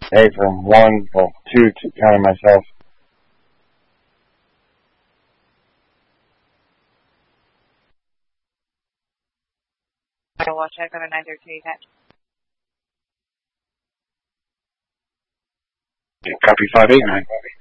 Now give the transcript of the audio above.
A from 1, well, 2 to counting myself. Watch out, got a 932 attached. Copy 589.